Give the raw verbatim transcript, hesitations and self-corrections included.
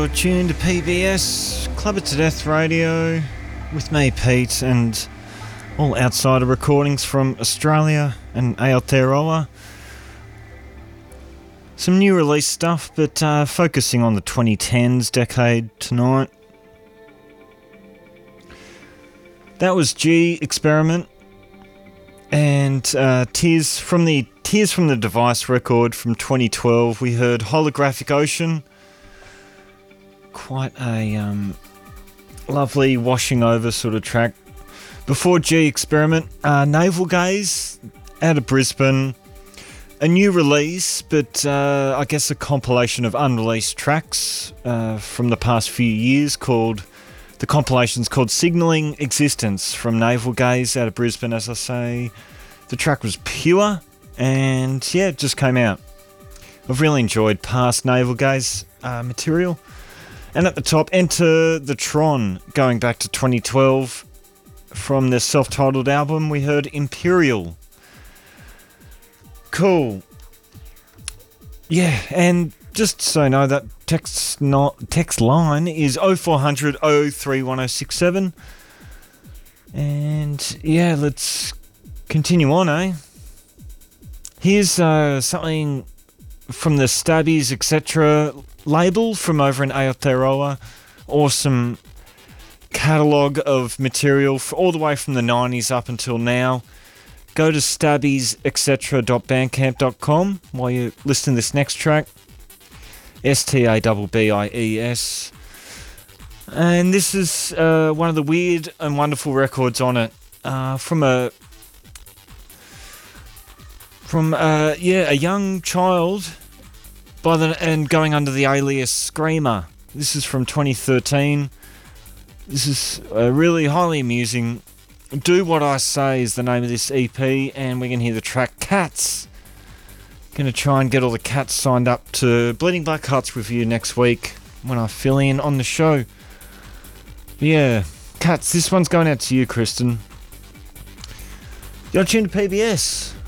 You're tuned to P B S, Club It to Death Radio, with me, Pete, and all outsider recordings from Australia and Aotearoa. Some new release stuff, but uh, focusing on the twenty tens decade tonight. That was G Experiment and uh, Tears from the Tears from the Device record from twenty twelve. We heard Holographic Ocean. Quite a um, lovely washing over sort of track. Before G Experiment, uh, Navel Gaze out of Brisbane. A new release, but uh, I guess a compilation of unreleased tracks uh, from the past few years called, the compilation's called Signalling Existence from Navel Gaze out of Brisbane, as I say. The track was pure and yeah, it just came out. I've really enjoyed past Navel Gaze uh, material. And at the top, Enter the Tron, going back to twenty twelve. From their self-titled album, we heard Imperial. Cool. Yeah, and just so you know, that text not text line is oh four hundred, oh three one oh six seven. And yeah, let's continue on, eh? Here's uh, something from the Stabbies, et cetera label from over in Aotearoa. Awesome catalogue of material for all the way from the nineties up until now. Go to stabbies et cetera dot bandcamp dot com while you listen to this next track. S T A B B I E S. And this is uh, one of the weird and wonderful records on it. Uh, from a from uh, yeah a young child by the and going under the alias Screamer. This is from twenty thirteen. This is uh, really highly amusing. Do What I Say is the name of this E P, and we're going to hear the track Cats. Going to try and get all the cats signed up to Bleeding Black Hearts review next week when I fill in on the show. But yeah, Cats, this one's going out to you, Kristen. You're tuned to P B S.